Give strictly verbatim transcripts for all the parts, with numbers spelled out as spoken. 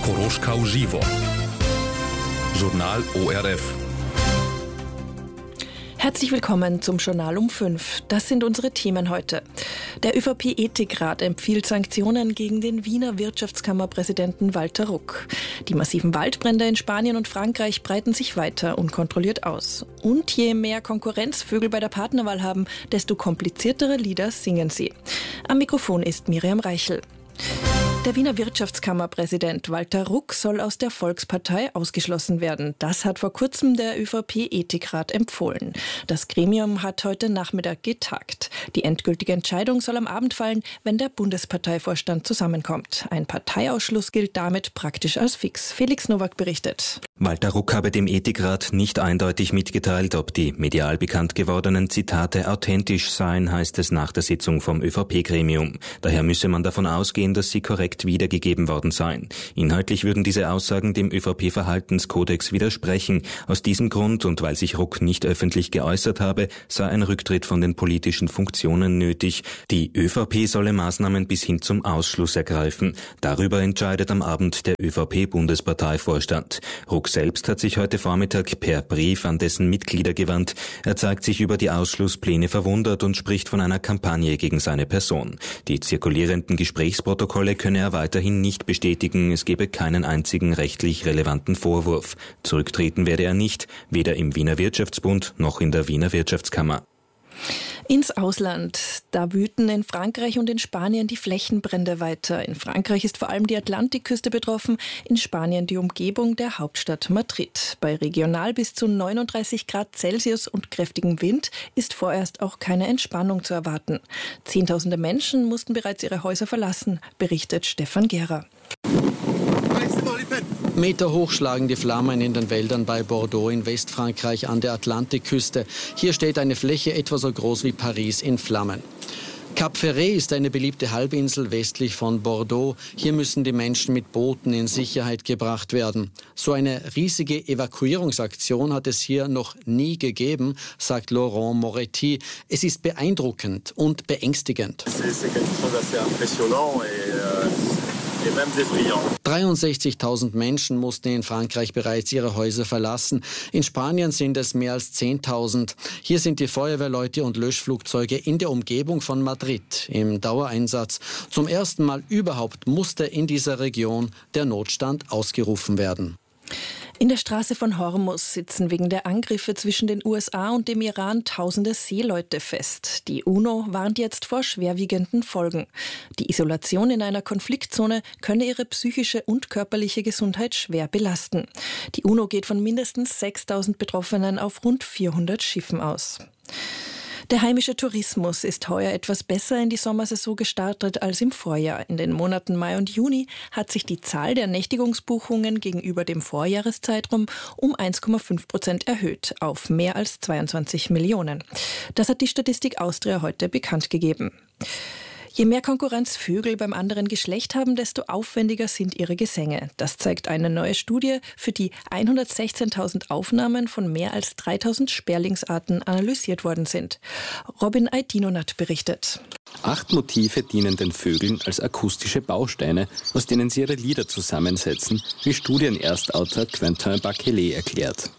Koroška uživo. Journal O R F. Herzlich willkommen zum Journal um fünf. Das sind unsere Themen heute. Der ÖVP-Ethikrat empfiehlt Sanktionen gegen den Wiener Wirtschaftskammerpräsidenten Walter Ruck. Die massiven Waldbrände in Spanien und Frankreich breiten sich weiter unkontrolliert aus. Und je mehr Konkurrenzvögel bei der Partnerwahl haben, desto kompliziertere Lieder singen sie. Am Mikrofon ist Miriam Reichel. Der Wiener Wirtschaftskammerpräsident Walter Ruck soll aus der Volkspartei ausgeschlossen werden. Das hat vor kurzem der ÖVP-Ethikrat empfohlen. Das Gremium hat heute Nachmittag getagt. Die endgültige Entscheidung soll am Abend fallen, wenn der Bundesparteivorstand zusammenkommt. Ein Parteiausschluss gilt damit praktisch als fix. Felix Nowak berichtet. Walter Ruck habe dem Ethikrat nicht eindeutig mitgeteilt, ob die medial bekannt gewordenen Zitate authentisch seien, heißt es nach der Sitzung vom ÖVP-Gremium. Daher müsse man davon ausgehen, dass sie korrekt wiedergegeben worden seien. Inhaltlich würden diese Aussagen dem ÖVP-Verhaltenskodex widersprechen. Aus diesem Grund und weil sich Ruck nicht öffentlich geäußert habe, sei ein Rücktritt von den politischen Funktionen nötig. Die ÖVP solle Maßnahmen bis hin zum Ausschluss ergreifen. Darüber entscheidet am Abend der ÖVP-Bundesparteivorstand. Ruck selbst hat sich heute Vormittag per Brief an dessen Mitglieder gewandt. Er zeigt sich über die Ausschlusspläne verwundert und spricht von einer Kampagne gegen seine Person. Die zirkulierenden Gesprächsprotokolle könne er weiterhin nicht bestätigen, es gebe keinen einzigen rechtlich relevanten Vorwurf. Zurücktreten werde er nicht, weder im Wiener Wirtschaftsbund noch in der Wiener Wirtschaftskammer. Ins Ausland. Da wüten in Frankreich und in Spanien die Flächenbrände weiter. In Frankreich ist vor allem die Atlantikküste betroffen, in Spanien die Umgebung der Hauptstadt Madrid. Bei regional bis zu neununddreißig Grad Celsius und kräftigem Wind ist vorerst auch keine Entspannung zu erwarten. Zehntausende Menschen mussten bereits ihre Häuser verlassen, berichtet Stefan Gehrer. Meter hoch schlagen die Flammen in den Wäldern bei Bordeaux in Westfrankreich an der Atlantikküste. Hier steht eine Fläche etwa so groß wie Paris in Flammen. Cap Ferret ist eine beliebte Halbinsel westlich von Bordeaux. Hier müssen die Menschen mit Booten in Sicherheit gebracht werden. So eine riesige Evakuierungsaktion hat es hier noch nie gegeben, sagt Laurent Moretti. Es ist beeindruckend und beängstigend. dreiundsechzigtausend Menschen mussten in Frankreich bereits ihre Häuser verlassen. In Spanien sind es mehr als zehntausend. Hier sind die Feuerwehrleute und Löschflugzeuge in der Umgebung von Madrid im Dauereinsatz. Zum ersten Mal überhaupt musste in dieser Region der Notstand ausgerufen werden. In der Straße von Hormuz sitzen wegen der Angriffe zwischen den U S A und dem Iran tausende Seeleute fest. Die UNO warnt jetzt vor schwerwiegenden Folgen. Die Isolation in einer Konfliktzone könne ihre psychische und körperliche Gesundheit schwer belasten. Die UNO geht von mindestens sechstausend Betroffenen auf rund vierhundert Schiffen aus. Der heimische Tourismus ist heuer etwas besser in die Sommersaison gestartet als im Vorjahr. In den Monaten Mai und Juni hat sich die Zahl der Nächtigungsbuchungen gegenüber dem Vorjahreszeitraum um eins Komma fünf Prozent erhöht auf mehr als zweiundzwanzig Millionen. Das hat die Statistik Austria heute bekannt gegeben. Je mehr Konkurrenzvögel beim anderen Geschlecht haben, desto aufwendiger sind ihre Gesänge. Das zeigt eine neue Studie, für die hundertsechzehntausend Aufnahmen von mehr als dreitausend Sperlingsarten analysiert worden sind. Robin Aydinonat berichtet. Acht Motive dienen den Vögeln als akustische Bausteine, aus denen sie ihre Lieder zusammensetzen, wie Studienerstautor Quentin Bachelet erklärt.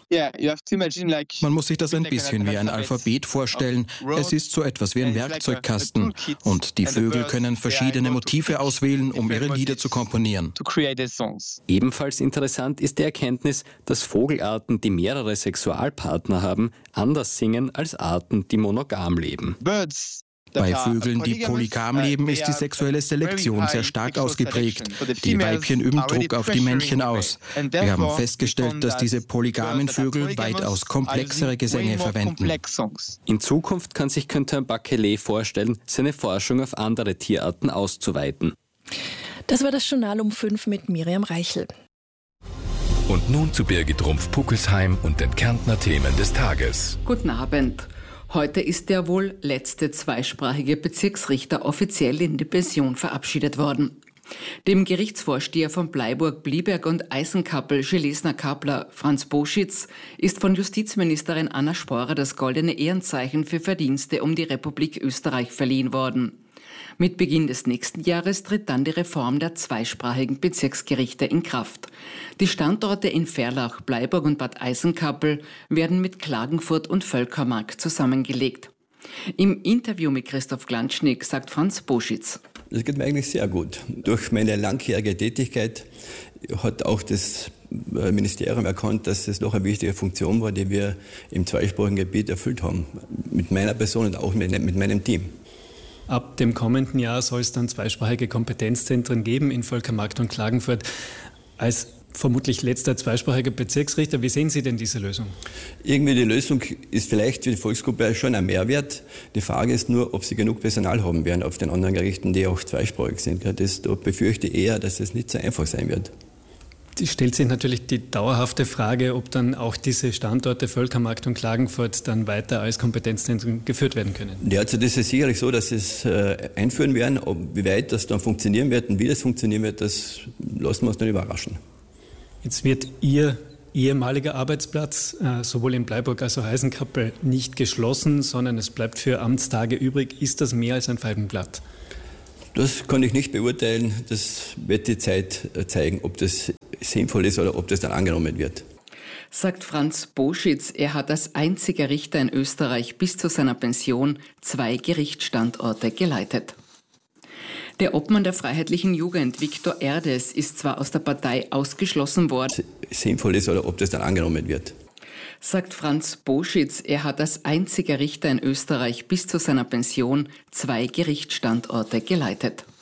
Man muss sich das ein bisschen wie ein Alphabet vorstellen. Es ist so etwas wie ein Werkzeugkasten. Und die Vögel können verschiedene Motive auswählen, um ihre Lieder zu komponieren. Ebenfalls interessant ist die Erkenntnis, dass Vogelarten, die mehrere Sexualpartner haben, anders singen als Arten, die monogam leben. Bei Vögeln, die polygam leben, ist die sexuelle Selektion sehr stark ausgeprägt. Die Weibchen üben Druck auf die Männchen aus. Wir haben festgestellt, dass diese polygamen Vögel weitaus komplexere Gesänge verwenden. In Zukunft kann sich Quentin Bachelet vorstellen, seine Forschung auf andere Tierarten auszuweiten. Das war das Journal um fünf mit Miriam Reichel. Und nun zu Birgit Rumpf-Puckelsheim und den Kärntner Themen des Tages. Guten Abend. Heute ist der wohl letzte zweisprachige Bezirksrichter offiziell in die Pension verabschiedet worden. Dem Gerichtsvorsteher von Bleiburg, Blieberg und Eisenkappel, Schlesner-Kapler, Franz Boschitz, ist von Justizministerin Anna Sporer das Goldene Ehrenzeichen für Verdienste um die Republik Österreich verliehen worden. Mit Beginn des nächsten Jahres tritt dann die Reform der zweisprachigen Bezirksgerichte in Kraft. Die Standorte in Verlach, Bleiburg und Bad Eisenkappel werden mit Klagenfurt und Völkermark zusammengelegt. Im Interview mit Christoph Glanschnik sagt Franz Boschitz: Das geht mir eigentlich sehr gut. Durch meine langjährige Tätigkeit hat auch das Ministerium erkannt, dass es doch eine wichtige Funktion war, die wir im zweisprachigen Gebiet erfüllt haben. Mit meiner Person und auch mit, mit meinem Team. Ab dem kommenden Jahr soll es dann zweisprachige Kompetenzzentren geben in Völkermarkt und Klagenfurt. Als vermutlich letzter zweisprachiger Bezirksrichter, wie sehen Sie denn diese Lösung? Irgendwie die Lösung ist vielleicht für die Volksgruppe schon ein Mehrwert. Die Frage ist nur, ob sie genug Personal haben werden auf den anderen Gerichten, die auch zweisprachig sind. Das, da befürchte ich eher, dass es nicht so einfach sein wird. Es stellt sich natürlich die dauerhafte Frage, ob dann auch diese Standorte Völkermarkt und Klagenfurt dann weiter als Kompetenzzentren geführt werden können. Ja, also das ist sicherlich so, dass sie es äh, einführen werden. Ob, wie weit das dann funktionieren wird und wie das funktionieren wird, das lassen wir uns dann überraschen. Jetzt wird Ihr ehemaliger Arbeitsplatz äh, sowohl in Bleiburg als auch Eisenkappel nicht geschlossen, sondern es bleibt für Amtstage übrig. Ist das mehr als ein Feigenblatt? Das kann ich nicht beurteilen. Das wird die Zeit zeigen, ob das sinnvoll ist oder ob das dann angenommen wird. Sagt Franz Boschitz. Er hat als einziger Richter in Österreich bis zu seiner Pension zwei Gerichtsstandorte geleitet. Der Obmann der Freiheitlichen Jugend, Viktor Erdes, ist zwar aus der Partei ausgeschlossen worden. Sinnvoll ist oder ob das dann angenommen wird. Sagt Franz Boschitz. Er hat als einziger Richter in Österreich bis zu seiner Pension zwei Gerichtsstandorte geleitet.